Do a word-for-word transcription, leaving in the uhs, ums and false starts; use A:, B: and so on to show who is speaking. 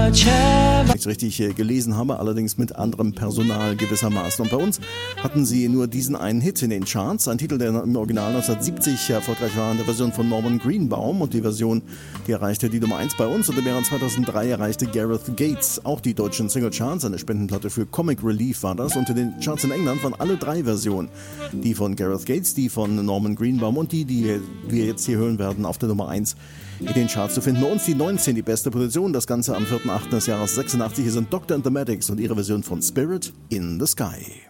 A: much have
B: Wenn ich es richtig äh, gelesen habe, allerdings mit anderem Personal gewissermaßen. Und bei uns hatten sie nur diesen einen Hit in den Charts, ein Titel, der im Original neunzehnhundertsiebzig erfolgreich war, in der Version von Norman Greenbaum, und die Version, die erreichte die Nummer eins bei uns, und im Jahre zweitausenddrei erreichte Gareth Gates auch die deutschen Singlecharts. Eine Spendenplatte für Comic Relief war das, und in den Charts in England waren alle drei Versionen, die von Gareth Gates, die von Norman Greenbaum und die, die wir jetzt hier hören werden, auf der Nummer eins in den Charts zu finden. Bei uns die neunzehn, die beste Position. Das Ganze am vierten achten des Jahres sechsundachtzig. Hier sind Doctor and the Medics und ihre Version von Spirit in the Sky.